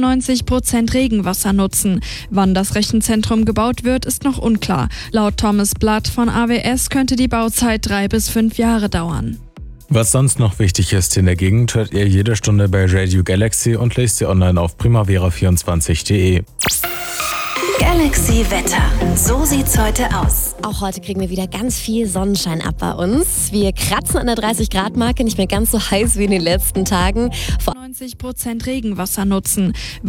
95% Regenwasser nutzen. Wann das Rechenzentrum gebaut wird, ist noch unklar. Laut Thomas Blatt von AWS könnte die Bauzeit 3 bis 5 Jahre dauern. Was sonst noch wichtig ist in der Gegend, hört ihr jede Stunde bei Radio Galaxy und lest sie online auf primavera24.de. Galaxy Wetter. So sieht's heute aus. Auch heute kriegen wir wieder ganz viel Sonnenschein ab bei uns. Wir kratzen an der 30-Grad-Marke, nicht mehr ganz so heiß wie in den letzten Tagen. 90% Regenwasser nutzen.